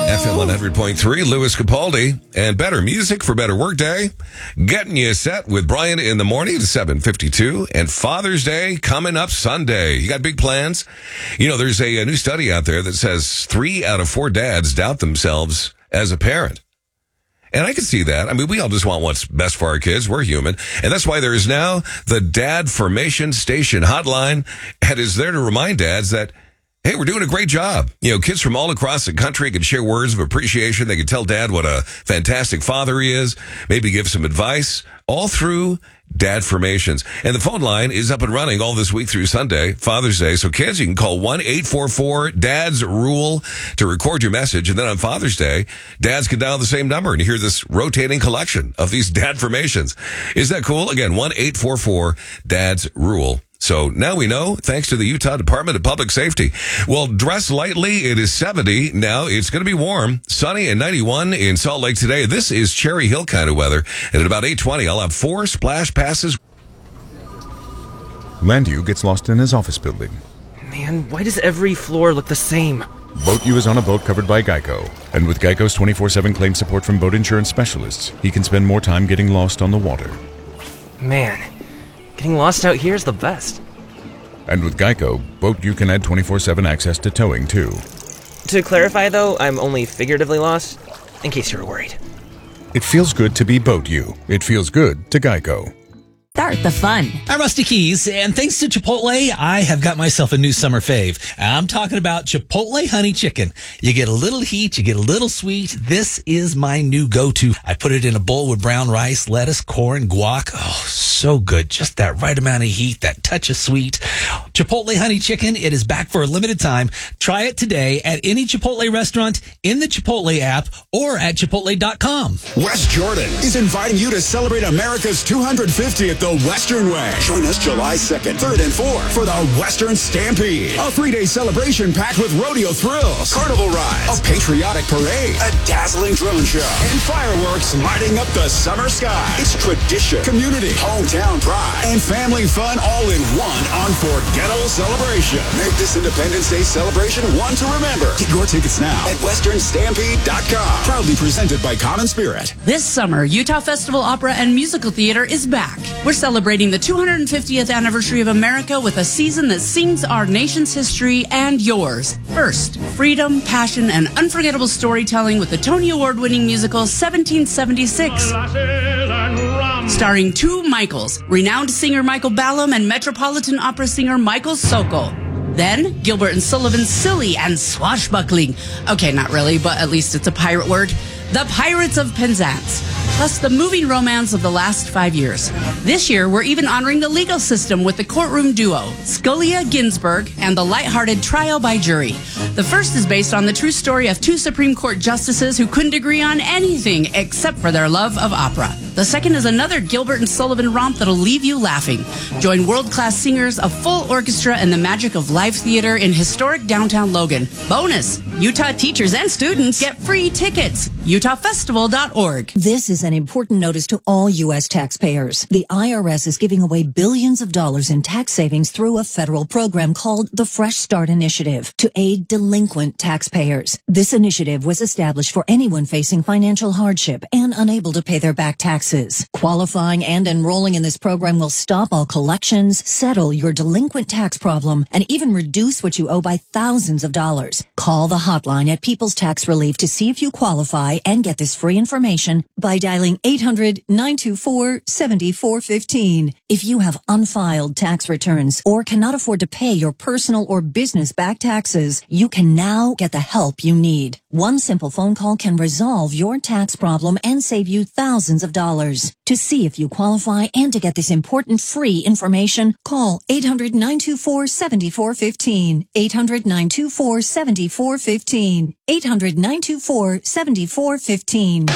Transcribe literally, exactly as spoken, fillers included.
F M one hundred point three, Louis Capaldi, and better music for better workday. Getting you set with Brian in the morning at seven fifty-two, and Father's Day coming up Sunday. You got big plans? You know, there's a, a new study out there that says three out of four dads doubt themselves as a parent. And I can see that. I mean, we all just want what's best for our kids. We're human. And that's why there is now the Dad Formation Station hotline, and is there to remind dads that, hey, we're doing a great job. You know, kids from all across the country can share words of appreciation. They can tell dad what a fantastic father he is, maybe give some advice, all through Dad Formations. And the phone line is up and running all this week through Sunday, Father's Day. So kids, you can call one eight four four dads rule to record your message. And then on Father's Day, dads can dial the same number and hear this rotating collection of these Dad Formations. Is that cool? Again, one eight four four dads rule. So now we know, thanks to the Utah Department of Public Safety. Well, dress lightly. It is seventy. Now it's going to be warm, sunny, and ninety-one in Salt Lake today. This is Cherry Hill kind of weather. And at about eight twenty, I'll have four splash passes. Landu gets lost in his office building. Man, why does every floor look the same? BoatU is on a boat covered by Geico. And with Geico's twenty-four seven claim support from boat insurance specialists, he can spend more time getting lost on the water. Man, getting lost out here is the best. And with Geico, BoatU can add twenty-four seven access to towing, too. To clarify, though, I'm only figuratively lost, in case you were worried. It feels good to be BoatU. It feels good to Geico. Start the fun. I'm Rusty Keys, and thanks to Chipotle, I have got myself a new summer fave. I'm talking about Chipotle Honey Chicken. You get a little heat, you get a little sweet. This is my new go-to. I put it in a bowl with brown rice, lettuce, corn, guac. Oh, so good. Just that right amount of heat, that touch of sweet. Chipotle Honey Chicken, it is back for a limited time. Try it today at any Chipotle restaurant, in the Chipotle app, or at chipotle dot com. West Jordan is inviting you to celebrate America's two hundred fiftieth the Western way. Join us July second, third, and fourth for the Western Stampede, a three-day celebration packed with rodeo thrills, carnival rides, a patriotic parade, a dazzling drone show, and fireworks lighting up the summer sky. It's tradition, community, hometown pride, and family fun all in one unforgettable celebration. Make this Independence Day celebration one to remember. Get your tickets now at western stampede dot com. Proudly presented by Common Spirit. This summer, Utah Festival Opera and Musical Theater is back. We're celebrating the two hundred fiftieth anniversary of America with a season that sings our nation's history and yours. First, freedom, passion, and unforgettable storytelling with the Tony Award-winning musical seventeen seventy-six. Starring two Michaels, renowned singer Michael Ballum and Metropolitan Opera singer Michael Sokol. Then, Gilbert and Sullivan's silly and swashbuckling. Okay, not really, but at least it's a pirate word. The Pirates of Penzance. Plus the moving romance of the last five years. This year, we're even honoring the legal system with the courtroom duo, Scalia Ginsburg and the lighthearted Trial by Jury. The first is based on the true story of two Supreme Court justices who couldn't agree on anything except for their love of opera. The second is another Gilbert and Sullivan romp that'll leave you laughing. Join world-class singers, a full orchestra, and the magic of live theater in historic downtown Logan. Bonus, Utah teachers and students get free tickets. utah festival dot org. This is an important notice to all U S taxpayers. The I R S is giving away billions of dollars in tax savings through a federal program called the Fresh Start Initiative to aid delinquent taxpayers. This initiative was established for anyone facing financial hardship and unable to pay their back taxes. Qualifying and enrolling in this program will stop all collections, settle your delinquent tax problem, and even reduce what you owe by thousands of dollars. Call the hotline at People's Tax Relief to see if you qualify and get this free information by dialing eight hundred, nine two four, seven four one five. If you have unfiled tax returns or cannot afford to pay your personal or business back taxes, you can now get the help you need. One simple phone call can resolve your tax problem and save you thousands of dollars. To see if you qualify and to get this important free information, call eight hundred, nine two four, seven four one five. eight hundred, nine two four, seven four one five. eight hundred, nine two four, seven four one five.